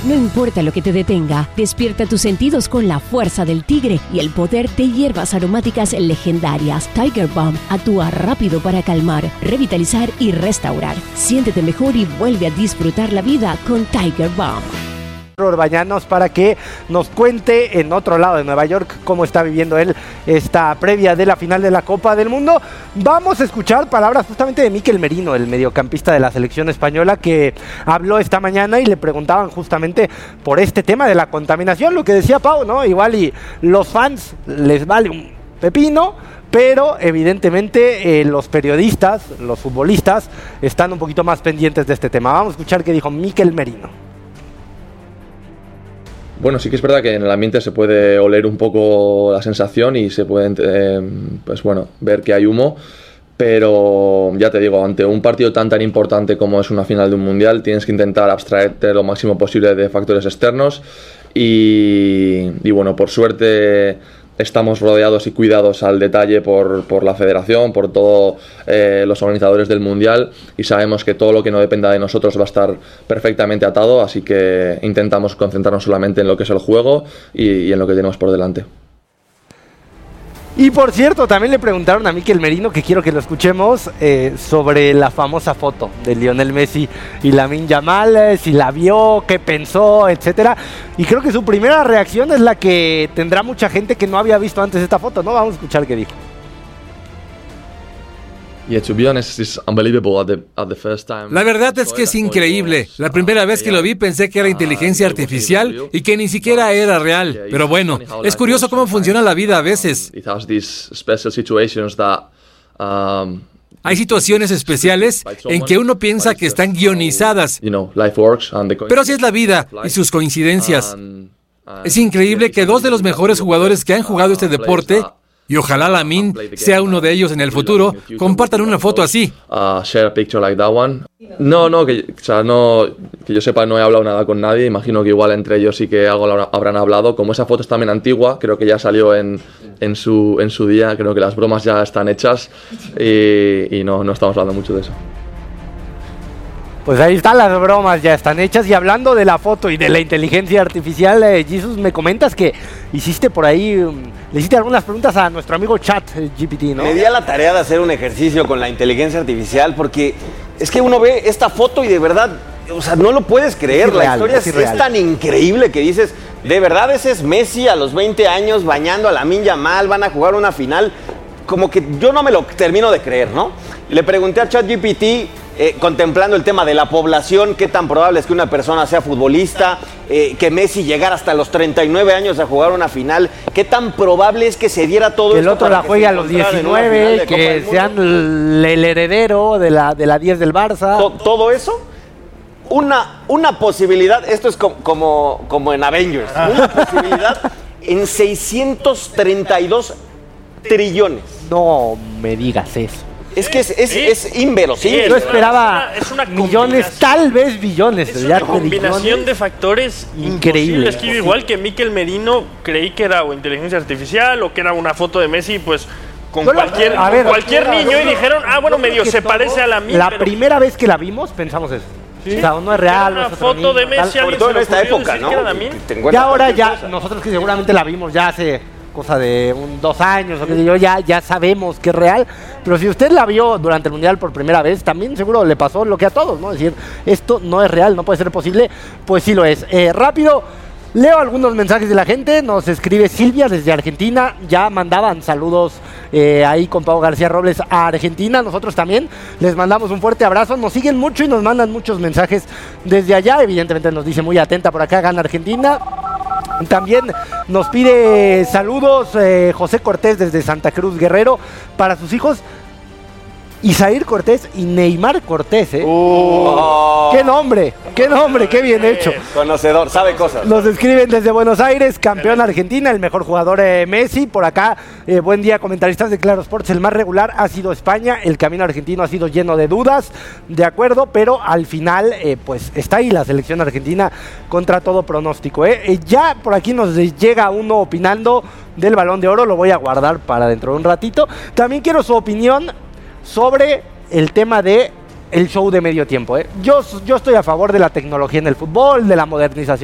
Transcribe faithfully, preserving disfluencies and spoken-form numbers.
No importa lo que te detenga, despierta tus sentidos con la fuerza del tigre y el poder de hierbas aromáticas legendarias. Tiger Balm actúa rápido para calmar, revitalizar y restaurar. Siéntete mejor y vuelve a disfrutar la vida con Tiger Balm. Orbañanos para que nos cuente en otro lado de Nueva York cómo está viviendo él esta previa de la final de la Copa del Mundo. Vamos a escuchar palabras justamente de Mikel Merino, el mediocampista de la selección española, que habló esta mañana y le preguntaban justamente por este tema de la contaminación, lo que decía Pau, ¿no? Igual y los fans les vale un pepino, pero evidentemente eh, los periodistas, los futbolistas están un poquito más pendientes de este tema. Vamos a escuchar qué dijo Mikel Merino. Bueno, sí que es verdad que en el ambiente se puede oler un poco la sensación y se puede, eh, pues bueno, ver que hay humo, pero ya te digo, ante un partido tan tan importante como es una final de un mundial, tienes que intentar abstraerte lo máximo posible de factores externos y, y bueno, por suerte estamos rodeados y cuidados al detalle por, por la federación, por todos eh, los organizadores del mundial, y sabemos que todo lo que no dependa de nosotros va a estar perfectamente atado, así que intentamos concentrarnos solamente en lo que es el juego y, y en lo que tenemos por delante. Y por cierto, también le preguntaron a Mikel Merino, que quiero que lo escuchemos, eh, sobre la famosa foto de Lionel Messi y Lamine Yamal, eh, si la vio, qué pensó, etcétera. Y creo que su primera reacción es la que tendrá mucha gente que no había visto antes esta foto, ¿no? Vamos a escuchar qué dijo. Yeah, to be honest, it's unbelievable at the, at the first time. La verdad es que es increíble. La primera vez que lo vi pensé que era inteligencia artificial y que ni siquiera era real. Pero bueno, es curioso cómo funciona la vida a veces. Hay situaciones especiales en que uno piensa que están guionizadas. Pero así es la vida y sus coincidencias. Es increíble que dos de los mejores jugadores que han jugado este deporte, y ojalá Lamine sea uno de ellos en el futuro, compartan una foto así. Uh, share a picture like that one. No, no, que, o sea, no, que yo sepa, no he hablado nada con nadie. Imagino que igual entre ellos sí que algo habrán hablado. Como esa foto es también antigua, creo que ya salió en, en, su, en su día. Creo que las bromas ya están hechas y, y no, no estamos hablando mucho de eso. Pues ahí están, las bromas ya están hechas. Y hablando de la foto y de la inteligencia artificial, eh, Jesus, me comentas que hiciste por ahí, um, le hiciste algunas preguntas a nuestro amigo Chat G P T, ¿no? Me di a la tarea de hacer un ejercicio con la inteligencia artificial, porque es que uno ve esta foto y de verdad, o sea, no lo puedes creer. Es la irreal, historia es, es, es tan increíble que dices, de verdad ese es Messi a los veinte años bañando a Lamine Yamal, van a jugar una final. Como que yo no me lo termino de creer, ¿no? Le pregunté a Chat G P T, Eh, contemplando el tema de la población, qué tan probable es que una persona sea futbolista, eh, que Messi llegara hasta los treinta y nueve años a jugar una final, qué tan probable es que se diera todo que esto. El otro la juegue a los diecinueve, que sean el, el heredero de la, de la diez del Barça. To, todo eso, una, una posibilidad, esto es como, como, como en Avengers, una posibilidad en seiscientos treinta y dos trillones. No me digas eso. Es que es, es, sí, es inverosímil. Yo esperaba es una, es una millones, tal vez billones. Es una combinación de factores increíble. Es que yo, igual que Mikel Merino, creí que era o inteligencia artificial o que era una foto de Messi, pues con Hola, cualquier, a ver, con cualquier niño, no, y dijeron, ah, bueno, medio se parece a la mía. La pero... primera vez que la vimos pensamos eso. ¿Sí? O sea, no es real. Una foto de Messi, sobre todo en esta época, ¿no? Y ahora ya, cosa. nosotros que seguramente la vimos ya hace cosa de un, dos años, o qué sé yo, ya, ya sabemos que es real, pero si usted la vio durante el Mundial por primera vez, también seguro le pasó lo que a todos, ¿no? Es decir, esto no es real, no puede ser posible, pues sí lo es. Eh, rápido, leo algunos mensajes de la gente, nos escribe Silvia desde Argentina, ya mandaban saludos eh, ahí con Pau García Robles a Argentina, nosotros también les mandamos un fuerte abrazo, nos siguen mucho y nos mandan muchos mensajes desde allá, evidentemente nos dice muy atenta por acá, gana Argentina. También nos pide saludos eh, José Cortés desde Santa Cruz Guerrero para sus hijos Isaír Cortés y Neymar Cortés, ¿eh? Uh, ¡Qué nombre! ¡Qué nombre! ¡Qué bien hecho! Conocedor, sabe cosas. Nos escriben desde Buenos Aires, campeón Argentina, el mejor jugador eh, Messi. Por acá, eh, buen día, comentaristas de Claro Sports. El más regular ha sido España, el camino argentino ha sido lleno de dudas, de acuerdo, pero al final, eh, pues está ahí la selección argentina contra todo pronóstico, ¿eh? Eh, ya por aquí nos llega uno opinando del Balón de Oro, lo voy a guardar para dentro de un ratito. También quiero su opinión sobre el tema de el show de medio tiempo, ¿eh? Yo, yo estoy a favor de la tecnología en el fútbol, de la modernización